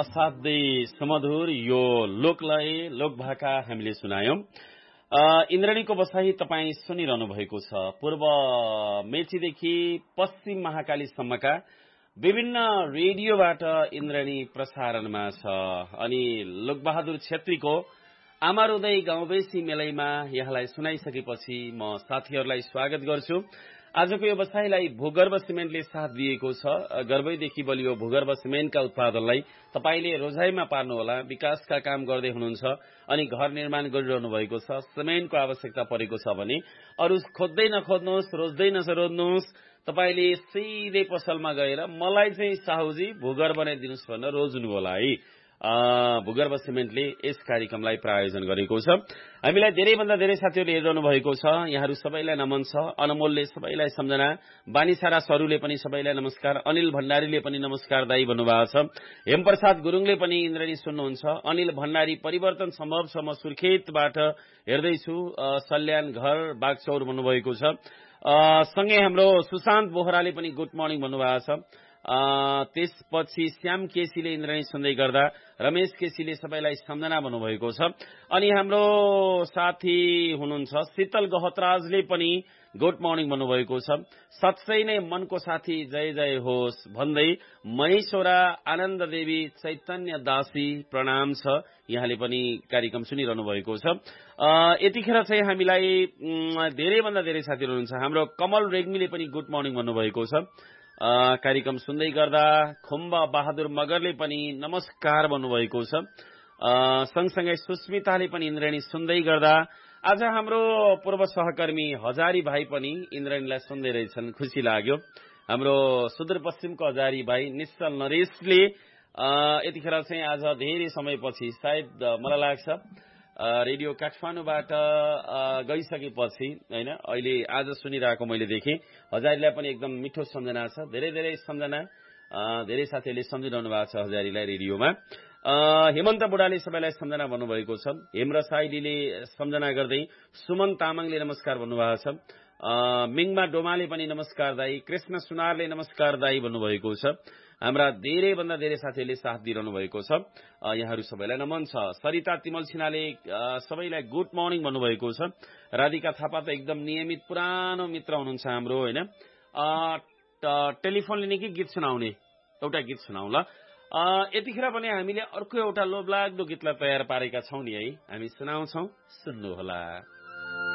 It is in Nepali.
असाध्यै सुमधुर यो लोकलय लोकभाका हामीले सुनायौं। इन्द्रणीको बसाई तपाईँ सुनिरहनु भएको छ। पूर्व मेचीदेखि पश्चिम महाकालीसम्मका विभिन्न रेडियोबाट इन्द्रणी प्रसारणमा छ। अनि लोकबहादुर छेत्रीको आमारुदय गाउँबेसी मेलैमा यहाँलाई सुनाइसकेपछि म साथीहरूलाई स्वागत गर्छु। आजको यो बसाईलाई भूगर्भ सिमेन्टले साथ दिएको छ। गर्भैदेखि बलियो भूगर्भ सिमेन्टका उत्पादनलाई तपाईले रोजाइमा पार्नुहोला। विकासका काम गर्दै हुनुहुन्छ अनि घर निर्माण गरिरहनु भएको छ, सिमेन्टको आवश्यकता परेको छ भने अरु खोज्दै नखोज्नुहोस्, रोज्दै नरोज्नुहोस्, तपाईले सिधै पसलमा गएर मलाई चाहिँ साहुजी भूगर्भ नै दिनुस् भनेर रोज्नु होला है। भूगर्भ सिमेन्टले यस कार्यक्रमलाई प्रायोजन गरेको छ। हामीलाई धेरै भन्दा धेरै साथीहरूले हेरिरहनु भएको छ। यहाँहरू सबैलाई नमन छ। अनमोलले सबैलाई सम्झना, बानीसारा सरुले पनि सबैलाई नमस्कार, अनिल भण्डारीले पनि नमस्कार दाई भन्नुभएको छ। हेमप्रसाद गुरुङले पनि इन्द्रणी सुन्नुहुन्छ। अनिल भण्डारी परिवर्तन सम्भव छ, म सुर्खेतबाट हेर्दैछु, सल्यान घर बागचौर भन्नुभएको छ। सँगै हाम्रो सुशान्त बोहराले पनि गुड मर्निङ भन्नुभएको छ। त्यसपछि श्याम केसीले इन्द्रणी सुन्दै गर्दा रमेश केसीले सबैलाई सम्झना भन्नुभएको छ। अनि हाम्रो साथी हुनुहुन्छ शीतल गहतराजले पनि गुड मर्निङ भन्नुभएको छ। साँच्चै नै मनको साथी जय जय होस् भन्दै महेश्वरा आनन्द देवी चैतन्य दासी प्रणाम छ। यहाँले पनि कार्यक्रम सुनिरहनु भएको छ। यतिखेर चाहिँ हामीलाई धेरै भन्दा धेरै साथीहरू हुनुहुन्छ। हाम्रो कमल रेग्मीले पनि गुड मर्निङ भन्नुभएको छ। कार्यक्रम सुन्दै गर्दा खुम्बा बहादुर मगरले पनि नमस्कार भन्नुभएको छ। सँगसँगै सुस्मिताले पनि इन्द्रणी सुन्दै गर्दा आज हाम्रो पूर्व सहकर्मी हजारी भाइ पनि इन्द्रणीलाई सुन्दै रहेछन्, खुसी लाग्यो। हाम्रो सुदूरपश्चिमको हजारी भाइ निश्चल नरेशले यतिखेर चाहिँ आज धेरै समयपछि सायद मलाई लाग्छ रेडियो काठमाडौँबाट गइसकेपछि हैन, अहिले आज सुनिरहेको मैले देखेँ। हजारीलाई पनि एकदम मिठो सम्झना छ। धेरै धेरै सम्झना, धेरै साथीहरूले सम्झिरहनु भएको छ हजारीलाई रेडियोमा। हेमन्त बुढाले सबैलाई सम्झना भन्नुभएको छ। हेमरा साइलीले सम्झना गर्दै सुमन तामाङले नमस्कार भन्नुभएको छ। मिङमा डोमाले पनि नमस्कार दाई, कृष्ण सुनारले नमस्कार दाई भन्नुभएको छ। हाम्रा धेरै भन्दा धेरै साथीहरूले साथ दिइरहनु भएको छ। यहाँहरू सबैलाई नमन छ। सरिता तिमल सिन्हाले सबैलाई गुड मर्निङ भन्नुभएको छ। राधिका थापा त एकदम नियमित पुरानो मित्र हुनुहुन्छ हाम्रो हैन। टेलिफोन लिने कि गीत सुनाउने? एउटा गीत सुनाऊ ल। यतिखेर पनि हामीले अर्को एउटा लोभलाग्दो गीतलाई तयार पारेका छौं नि है, हामी सुनाउँछौं, सुन्नुहोला।